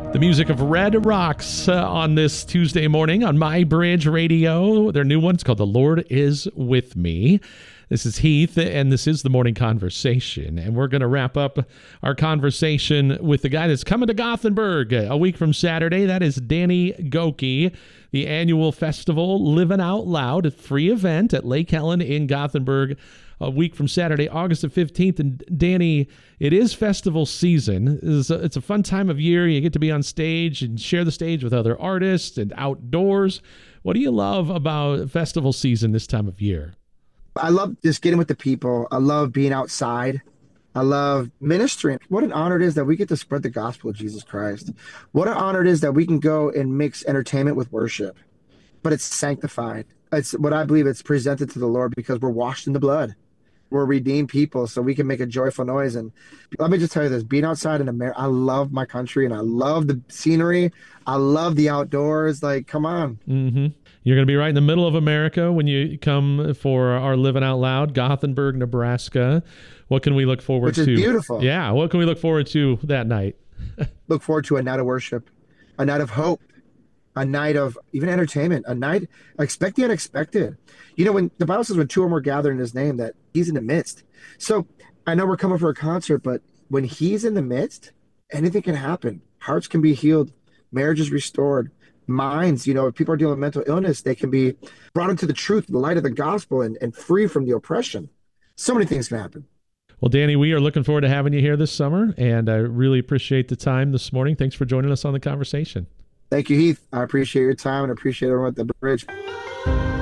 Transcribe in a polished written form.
The music of Red Rocks on this Tuesday morning on My Bridge Radio. Their new one's called The Lord Is With Me. This is Heath, and this is the Morning Conversation. And we're going to wrap up our conversation with the guy that's coming to Gothenburg a week from Saturday. That is Danny Gokey, the annual festival Living Out Loud, a free event at Lake Helen in Gothenburg a week from Saturday, August the 15th. And Danny, it is festival season. It's a fun time of year. You get to be on stage and share the stage with other artists and outdoors. What do you love about festival season this time of year? I love just getting with the people. I love being outside. I love ministering. What an honor it is that we get to spread the gospel of Jesus Christ. What an honor it is that we can go and mix entertainment with worship, but it's sanctified. It's what I believe it's presented to the Lord because we're washed in the blood. We're redeemed people, so we can make a joyful noise. And let me just tell you this, being outside in America, I love my country and I love the scenery. I love the outdoors. Like, come on. Mm-hmm. You're going to be right in the middle of America when you come for our Living Out Loud, Gothenburg, Nebraska. What can we look forward to? Which is beautiful. Yeah, what can we look forward to that night? Look forward to a night of worship, a night of hope, a night of even entertainment, a night, expect the unexpected. You know, when the Bible says when two or more gather in his name, that he's in the midst. So I know we're coming for a concert, but when he's in the midst, anything can happen. Hearts can be healed, marriages restored, minds, you know, if people are dealing with mental illness, they can be brought into the truth, the light of the gospel, and free from the oppression. So many things can happen. Well, Danny, we are looking forward to having you here this summer, and I really appreciate the time this morning. Thanks for joining us on the conversation. Thank you, Heath. I appreciate your time and appreciate everyone at the bridge.